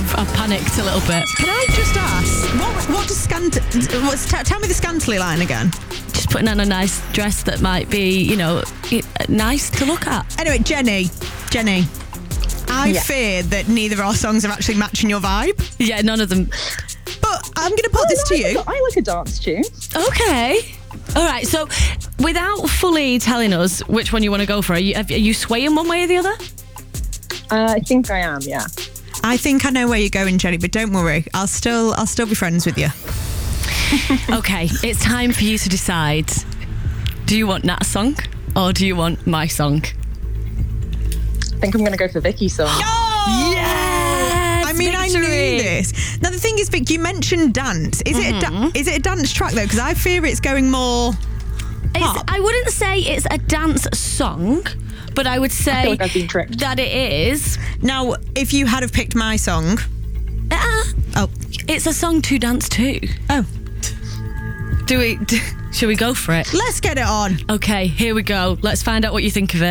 I've panicked a little bit. Can I just ask, what does tell me the scantily line again? Just putting on a nice dress that might be, nice to look at. Anyway, Jenny, I fear that neither of our songs are actually matching your vibe. Yeah, none of them. But I'm going to put this to you. I like a dance tune. Okay. All right, so without fully telling us which one you want to go for, are you swaying one way or the other? I think I am, yeah. I think I know where you're going, Jenny, but don't worry. I'll still be friends with you. Okay, it's time for you to decide. Do you want Nat's song or do you want my song? I think I'm going to go for Vicky's song. Oh! Yes! I mean, victory. I knew this. Now, the thing is, Vic, you mentioned dance. Is it a dance track, though? Because I fear it's going more pop. I wouldn't say it's a dance song, but I would say I feel like I've been tricked. that it is. Now, if you had have picked my song... It's a song to dance to. Oh. Should we go for it? Let's get it on. Okay, here we go. Let's find out what you think of it.